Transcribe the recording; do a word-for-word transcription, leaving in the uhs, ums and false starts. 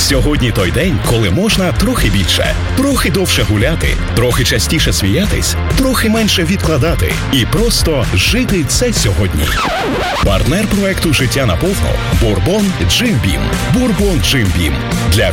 Сьогодні той день, коли можна трохи більше, трохи довше гуляти, трохи частіше сміятись, трохи менше відкладати і просто жити це сьогодні. Партнер проекту «Життя наповну» – Bourbon Jim Beam. Bourbon Jim Beam. Для